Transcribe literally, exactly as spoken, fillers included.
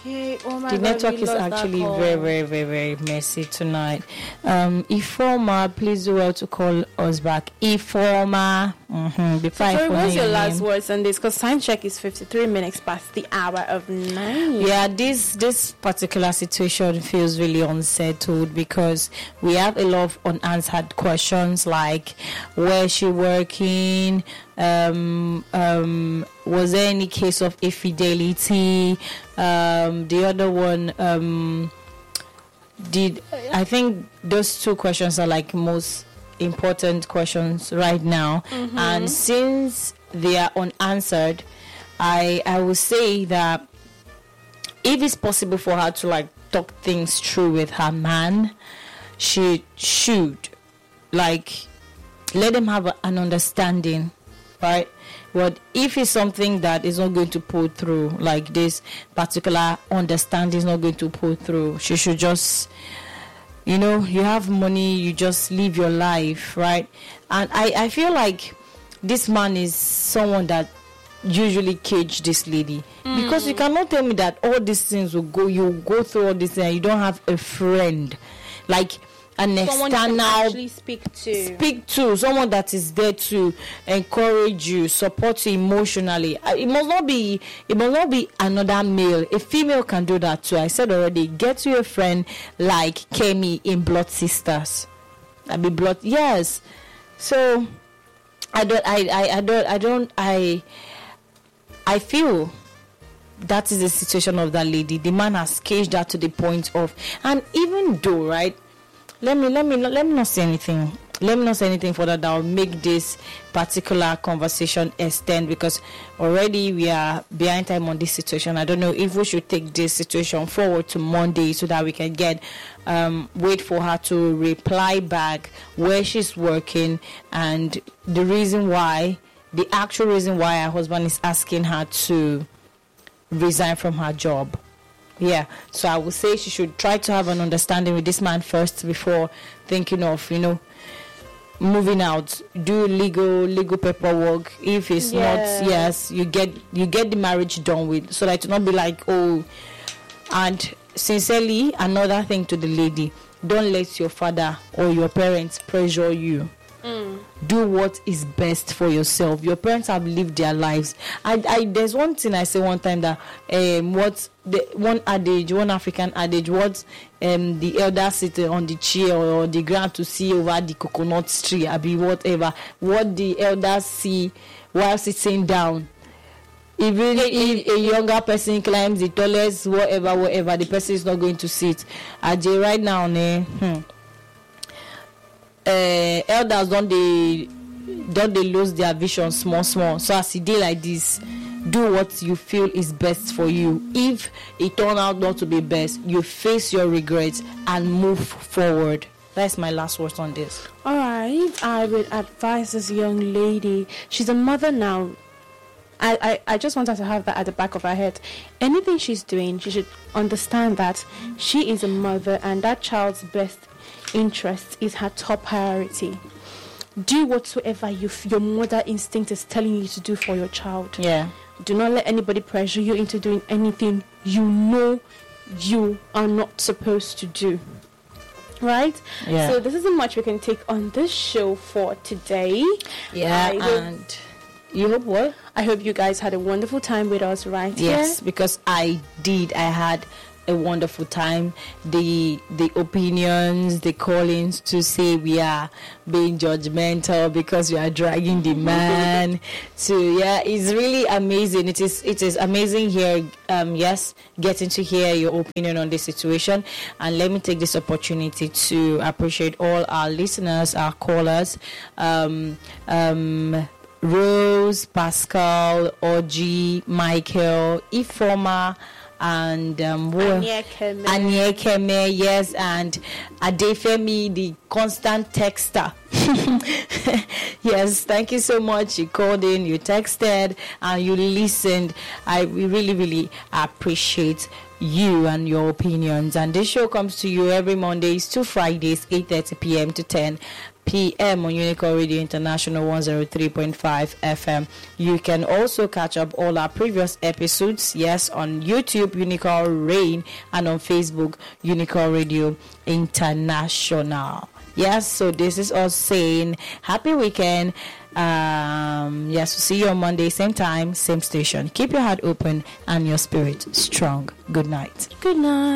Okay. Oh my The God, network we is lost actually that call. very, very, very, very messy tonight. Um, Ifoma, please do well to call us back. Ifoma. Mm-hmm. Before I Sorry, phone what's your last name. words on this? Because time check is fifty-three minutes past the hour of nine. Yeah, this this particular situation feels really unsettled because we have a lot of unanswered questions like where is she working, um, um, was there any case of infidelity, um, the other one, um, did I think those two questions are like most important questions right now, Mm-hmm. and since they are unanswered, I I will say that if it's possible for her to like talk things through with her man, she should like let them have a, an understanding, right? But if it's something that is not going to pull through, like this particular understanding is not going to pull through, she should just, you know, you have money, you just live your life, right? And I, I feel like this man is someone that usually cage this lady, mm. because you cannot tell me that all these things will go, you go through all this and you don't have a friend, like an Someone you external can actually speak to. speak to someone that is there to encourage you, support you emotionally. Uh, It must not be. It must not be another male. A female can do that too. I said already. Get you a friend like Kemi in Blood Sisters. I be blood. Yes. So I don't. I. I. I don't. I don't. I. I feel that is the situation of that lady. The man has caged her to the point of, and even though, right. Let me let me not, let me not say anything. Let me not say anything further that will make this particular conversation extend, because already we are behind time on this situation. I don't know if we should take this situation forward to Monday so that we can get um, wait for her to reply back where she's working and the reason why, the actual reason why her husband is asking her to resign from her job. Yeah, so I would say she should try to have an understanding with this man first before thinking of, you know, moving out. Do legal legal paperwork. If it's Yeah. not, yes, you get you get the marriage done with, so that it will not be like, oh. And sincerely, another thing to the lady: don't let your father or your parents pressure you. Mm. Do what is best for yourself. Your parents have lived their lives. I, I there's one thing I say one time that um what the one adage, one African adage, what um the elder sitting on the chair or the ground to see over the coconut tree, I be whatever. What the elders see while sitting down. Even if a younger person climbs the tallest, whatever, whatever, the person is not going to sit. Ajay, right now, ne, hmm. Uh, elders don't they don't they lose their vision small small, so as a day like this, do what you feel is best for you. If it turn out not to be best, you face your regrets and move forward. That's my last words on this. All right, I would advise this young lady. She's a mother now. I, I, I just want her to have that at the back of her head. Anything she's doing, she should understand that she is a mother and that child's best interest is her top priority. Do whatsoever you f- your mother instinct is telling you to do for your child. Yeah. Do not let anybody pressure you into doing anything you know you are not supposed to do. Right? Yeah. So this isn't much we can take on this show for today. Yeah, I hope, and you hope what? I hope you guys had a wonderful time with us, right? Yes, here. because I did. I had a wonderful time. The the opinions, the callings to say we are being judgmental because we are dragging the man. So yeah, it's really amazing. It is it is amazing here. Um, yes, getting to hear your opinion on this situation. And let me take this opportunity to appreciate all our listeners, our callers. Um, um. Rose, Pascal, Oji, Michael, Ifoma, and um, Anyekeme. Anyekeme, yes, and Adefemi, the constant texter. Yes, thank you so much. You called in, you texted, and you listened. I we really, really appreciate you and your opinions. And this show comes to you every Mondays to Fridays, eight thirty p.m. to ten p.m. on Unicorn Radio International one oh three point five F M. You can also catch up all our previous episodes, yes, on YouTube, Unicorn Rain, and on Facebook, Unicorn Radio International. Yes, so this is us saying happy weekend. Um, yes, we'll see you on Monday, same time, same station. Keep your heart open and your spirit strong. Good night. Good night.